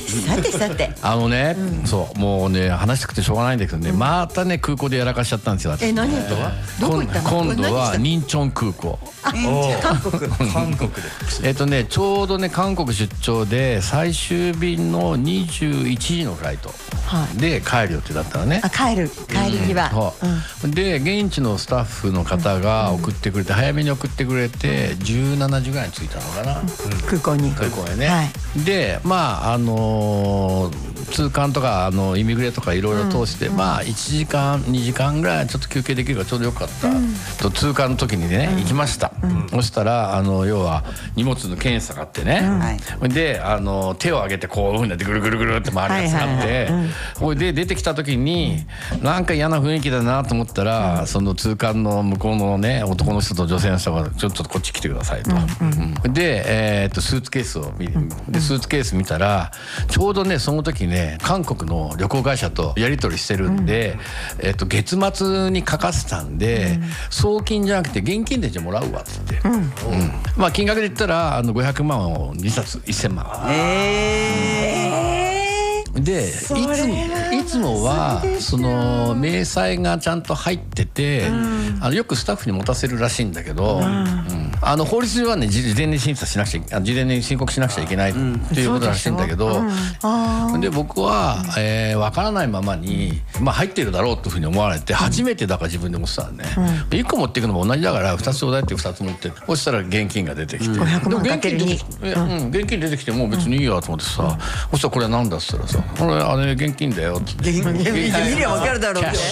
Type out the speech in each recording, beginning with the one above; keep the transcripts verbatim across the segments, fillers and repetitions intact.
さてさてあのね、うん、そうもうね話したくてしょうがないんだけどね、うん、またね空港でやらかしちゃったんですよ。 え何とはどこ行ったの？ 今度はニンチョン空港。 あ、韓国韓国でえっとねちょうどね韓国出張で最終便のにじゅういちじのフライトで帰る予定だったのね。 あ帰る帰り際、 うん、で現地のスタッフの方が送ってくれて、早めに送ってくれてじゅうしちじぐらいに着いたのかな、うん、 空港に空港へね、はい、でまああのー通関とかあのイミグレとかいろいろ通して、うん、まあいちじかんにじかんぐらいちょっと休憩できるからちょうどよかった、うん、と通関の時にね、うん、行きました、うん、そしたらあの要は荷物の検査があってね、うん、であの手を上げてこういうふうになってぐるぐるぐるって回るやつがあってそれで出てきた時になんか嫌な雰囲気だなと思ったら、うん、その通関の向こうのね男の人と女性の人がちょっとこっち来てくださいと、うんうん、で、えー、っとスーツケースを見でスーツケース見たらちょうどねその時ね韓国の旅行会社とやり取りしてるんで、うんえっと、月末に書かせたんで、うん、送金じゃなくて現金でじゃもらうわっつって、うんうん、まあ金額で言ったらあのごひゃくまんをにさつせんまん。えー、でいつもいつもはその明細がちゃんと入ってて、うん、あのよくスタッフに持たせるらしいんだけど、うんうん、あの法律上はね事前に審査しなくちゃ事前に申告しなくちゃいけないっていうことらしいんだけど、うん、で僕は、えー、分からないままに、まあ、入ってるだろうというふうに思われて初めてだから自分で思ってたらね、うん、いっこ持っていくのも同じだからふたつちょうだいってふたつ持ってそしたら現金が出てきて、うん、 ごひゃくまんかけるに現金出てきてもう別にいいやと思ってさ、うん、そしたらこれなんだっつったらさこれあれ現金だよって現金見りゃ分かるだろうって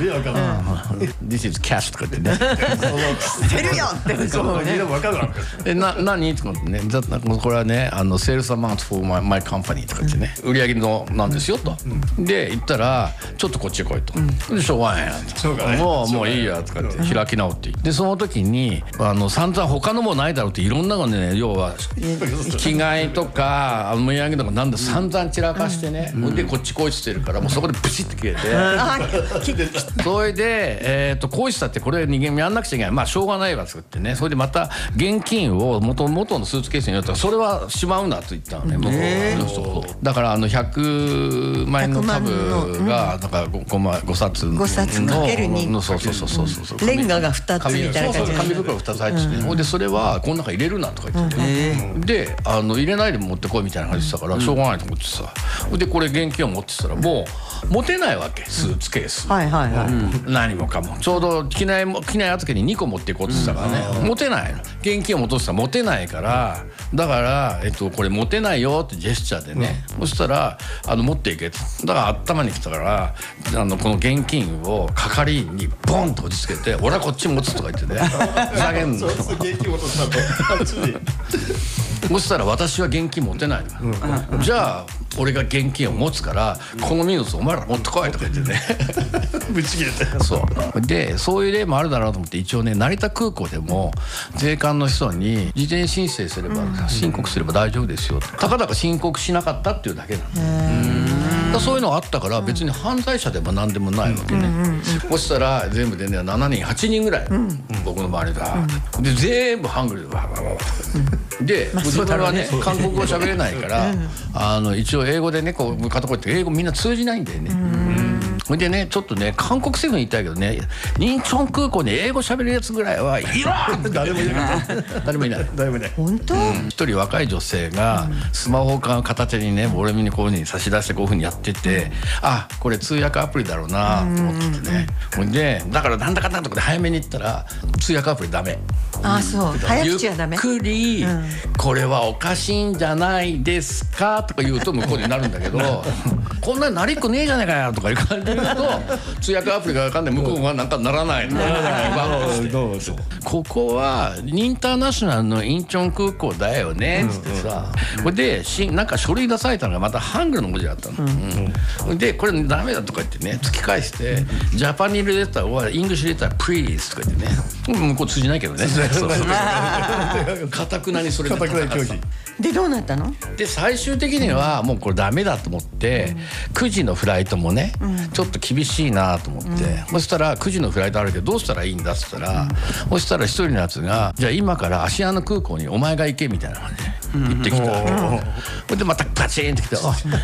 This is cash とか言ってね捨てるよってそうね分かるわえな何とかってねこれはねあの Sales amount for my, my company とか言ってね、うん、売り上げのなんですよと、うん、で言ったらちょっとこっちへ来いと、うん、でしょうがないやと、ね、もうもういいやとかって開き直ってでその時にあの散々他のもないだろうっていろんなのね要は着替えとかお土産とかなんだ散々散らかしてね、うん、でこっち来いって言ってるからもうそこでプチッて切れて、うん、それでえっとこうしたってこれ人間やんなくちゃいけないまあしょうがないわってってねそれでまた現金を元元のスーツケースに入れたらそれはしまうなと言ったのね、えー、だからあのひゃくまんえんの株がだからごまいごさつのごさつかけるにそうそうそうそうそうレンガがふたつみたいな感じで紙袋ふたつ入ってて、うん、でそれはこの中入れるなとか言ってて、うん、であの入れないで持ってこいみたいな感じでしたから、うん、しょうがないと思ってさでこれ現金を持ってたらもう持てないわけスーツケース、 うん、はいはいはい、 うん、何もかもちょうど機内機内預けににこ持っていこうって言ってたからね、うん、持てないの現金を持としたら持てないからだから、えっと、これ持てないよってジェスチャーでね、うん、そしたらあの持っていけってだから頭に来たからあのこの現金を係員にボンと押し付けて俺はこっち持つとか言ってねふざけんのそうそう現金持としたとそしたら私は現金持てないの、うん、じゃあ俺が現金を持つからこの荷物お前ら持ってこいとか言ってねぶち切れてそうでそういう例もあるだろうと思って一応ね成田空港でも税関の人に事前申請すれば申告すれば大丈夫ですよたかだか申告しなかったっていうだけなのそういうのがあったから別に犯罪者でも何でもないわけね、うんうんうん、そしたら全部でねしちにんはちにんぐらい、うん、僕の周りが、うん、で全部ハングルでわわわわで、まあ、自分はね韓国語喋れないから、うん、あの一応英語でねこう片言って英語みんな通じないんだよね、うんそれでねちょっとね韓国政府に言いたいけどね仁川空港に英語喋るやつぐらいはいろ誰もいない誰もいない誰もいない本当、うん、 一人若い女性がスマホを片手にね俺にこういう風に差し出してこういう風にやってて、うん、あこれ通訳アプリだろうなと思っててね、うん、でだからなんだかんだとかで早めに言ったら通訳アプリダメあそう早口はダメゆっくり、うん、これはおかしいんじゃないですかとか言うと向こうになるんだけどこんなになりっこねえじゃないかよとかいう感じで言うと通訳アプリが分かんない向こうはなんかならないのここはインターナショナルのインチョン空港だよねっつってさ、うんうん、これでしなんか書類出されたのがまたハングルの文字だったの、うんうん、でこれダメだとか言ってね突き返してジャパニールレターはイングリッシュレタープリーズとか言ってね向こう通じないけどねかたくなにそれで拒否でどうなったので最終的にはもうこれダメだと思って、うん、くじのフライトもね、うん、ちょっと厳しいなと思って、うん、そしたらくじのフライトあるけどどうしたらいいんだっつったら、うん、そしたら一人のやつがじゃあ今から芦屋の空港にお前が行けみたいな感じで行ってきた、うん、でまたパチンってきて